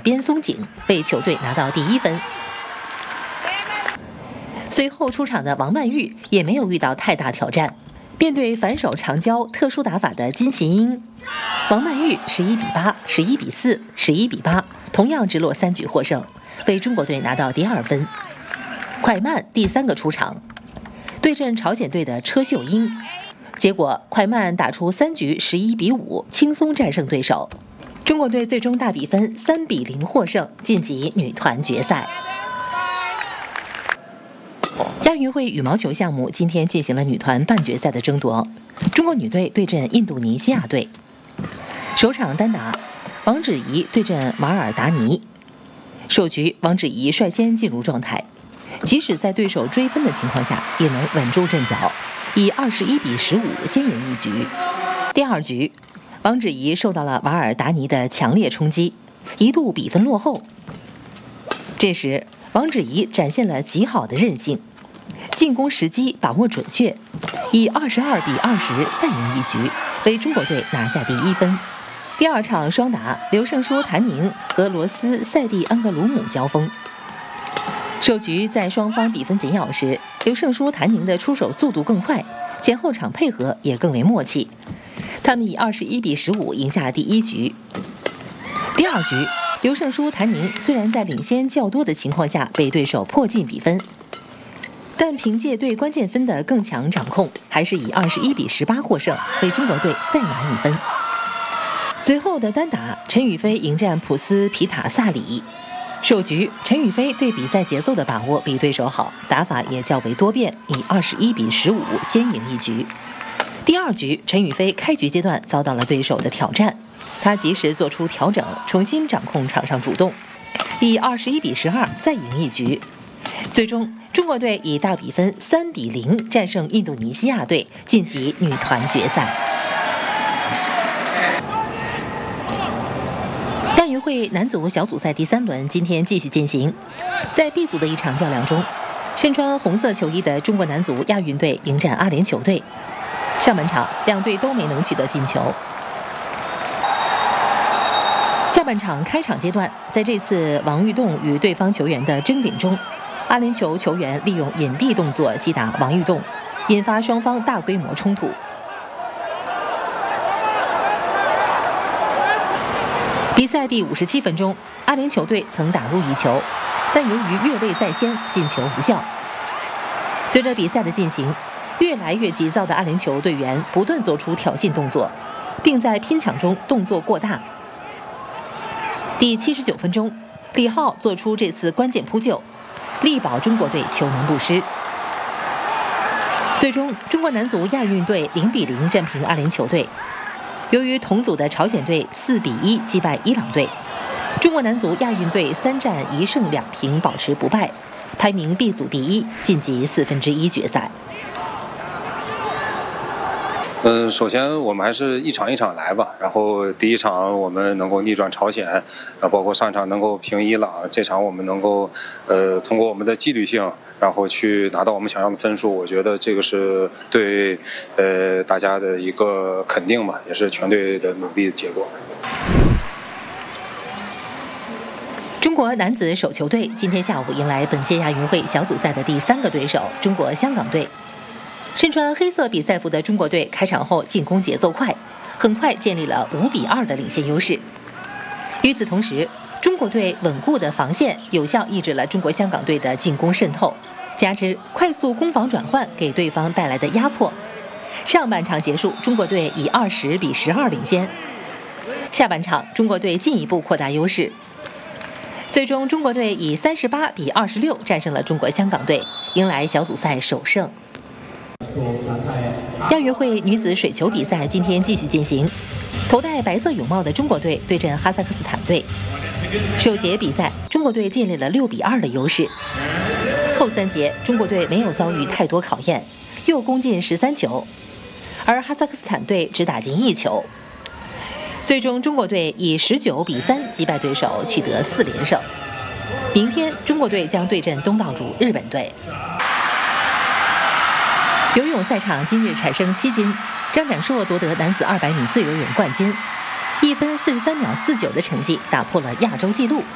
边松井，为球队拿到第1分。随后出场的王曼玉也没有遇到太大挑战，面对反手长交特殊打法的金琴英，王曼玉11比8、11比4、11比8，同样直落3局获胜，为中国队拿到第2分。快慢第3个出场，对阵朝鲜队的车秀英，结果快慢打出3局11比5，轻松战胜对手。中国队最终大比分3比0获胜，晋级女团决赛。亚运会羽毛球项目今天进行了女团半决赛的争夺，中国女队对阵印度尼西亚队。首场单打，王芷怡对阵马尔达尼。首局王芷怡率先进入状态，即使在对手追分的情况下，也能稳住阵脚，以21比15先赢一局。第2局，王芷怡受到了马尔达尼的强烈冲击，一度比分落后。这时，王芷怡展现了极好的韧性，进攻时机把握准确，以22比20再赢一局，为中国队拿下第1分。第2场双打，刘胜书谭宁俄罗斯塞蒂安格鲁姆交锋。首局在双方比分紧咬时，刘胜书谭宁的出手速度更快，前后场配合也更为默契，他们以21比15赢下第1局。第2局，刘胜书谭宁虽然在领先较多的情况下被对手迫近比分，但凭借对关键分的更强掌控，还是以21比18获胜，为中国队再拿1分。随后的单打，陈雨菲迎战普斯皮塔萨里。首局，陈雨菲对比赛节奏的把握比对手好，打法也较为多变，以21比15先赢一局。第2局，陈雨菲开局阶段遭到了对手的挑战，她及时做出调整，重新掌控场上主动，以21比12再赢一局。最终，中国队以大比分3比0战胜印度尼西亚队，晋级女团决赛。亚运会男组小组赛第3轮今天继续进行，在 B 组的一场较量中，身穿红色球衣的中国男足亚运队迎战阿联酋队。上半场两队都没能取得进球。下半场开场阶段，在这次王玉栋与对方球员的争顶中，阿联酋球员利用隐蔽动作击打王玉栋，引发双方大规模冲突。比赛第57分钟，阿联酋队曾打入1球，但由于越位在先，进球无效。随着比赛的进行，越来越急躁的阿联酋队员不断做出挑衅动作，并在拼抢中动作过大。第79分钟，李浩做出这次关键扑救，力保中国队球门不失。最终，中国男足亚运队0比0战平阿联酋队。由于同组的朝鲜队4比1击败伊朗队，中国男足亚运队3战1胜2平保持不败，排名 B 组第1，晋级1/4决赛。 首先我们还是一场一场来吧。然后第1场我们能够逆转朝鲜，包括上一场能够平伊朗，这场我们能够通过我们的纪律性，然后去拿到我们想要的分数。我觉得这个是对大家的一个肯定吧，也是全队的努力的结果。 中国男子手球队今天下午迎来本届亚运会小组赛的第3个对手——中国香港队。身穿黑色比赛服的中国队开场后进攻节奏快，很快建立了5比2的领先优势。与此同时，中国队稳固的防线有效抑制了中国香港队的进攻渗透，加之快速攻防转换给对方带来的压迫，上半场结束，中国队以20比12领先。下半场，中国队进一步扩大优势，最终中国队以38比26战胜了中国香港队，迎来小组赛首胜。亚运会女子水球比赛今天继续进行，头戴白色泳帽的中国队对阵哈萨克斯坦队。首节比赛，中国队建立了6比2的优势。后3节，中国队没有遭遇太多考验，又攻进13球，而哈萨克斯坦队只打进1球。最终，中国队以19比3击败对手，取得4连胜。明天，中国队将对阵东道主日本队。游泳赛场今日产生7金，张展硕夺得男子200米自由泳冠军，1分43秒49的成绩打破了亚洲纪录。